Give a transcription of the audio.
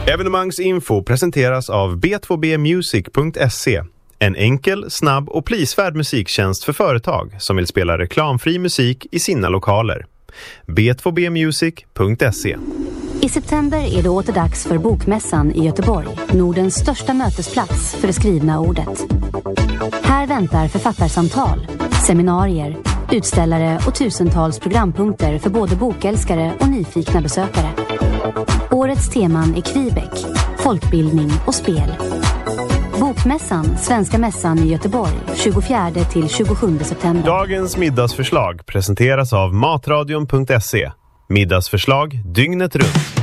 Evenemangsinfo presenteras av b2bmusic.se. En enkel, snabb och prisvärd musiktjänst för företag som vill spela reklamfri musik i sina lokaler. b2bmusic.se. I september är det åter dags för Bokmässan i Göteborg, Nordens största mötesplats för det skrivna ordet. Här väntar författarsamtal, seminarier, utställare och tusentals programpunkter för både bokälskare och nyfikna besökare. Årets teman är Quebec, folkbildning och spel. Bokmässan, Svenska mässan i Göteborg, 24-27 september. Dagens middagsförslag presenteras av matradion.se. Middagsförslag dygnet runt.